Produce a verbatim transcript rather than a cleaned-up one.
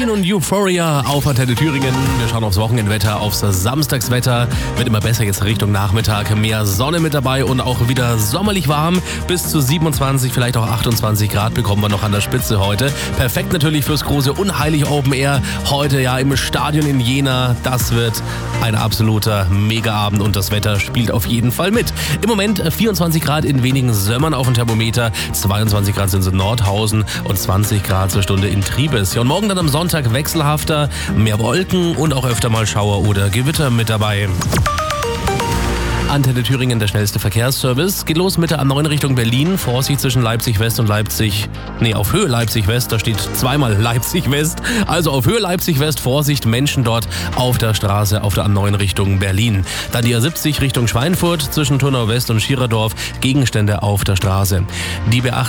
Celine und Euphoria auf Antenne Thüringen. Wir schauen aufs Wochenendwetter, aufs Samstagswetter. Wird immer besser jetzt Richtung Nachmittag. Mehr Sonne mit dabei und auch wieder sommerlich warm. Bis zu siebenundzwanzig, vielleicht auch achtundzwanzig Grad bekommen wir noch an der Spitze heute. Perfekt natürlich fürs große Unheilig Open Air. Heute ja im Stadion in Jena. Das wird ein absoluter Megaabend und das Wetter spielt auf jeden Fall mit. Im Moment vierundzwanzig Grad in wenigen Sömmern auf dem Thermometer. zweiundzwanzig Grad sind es in Nordhausen und zwanzig Grad zur Stunde in Triebes. Ja, und morgen dann am Sonntag wechselhafter, mehr Wolken und auch öfter mal Schauer oder Gewitter mit dabei. Antenne Thüringen, der schnellste Verkehrsservice. Geht los mit der A neun Richtung Berlin. Vorsicht zwischen Leipzig West und Leipzig... Nee, auf Höhe Leipzig West. Da steht zweimal Leipzig West. Also auf Höhe Leipzig West. Vorsicht, Menschen dort auf der Straße auf der A neun Richtung Berlin. Dann die A siebzig Richtung Schweinfurt zwischen Turnau West und Schierdorf. Gegenstände auf der Straße. Die B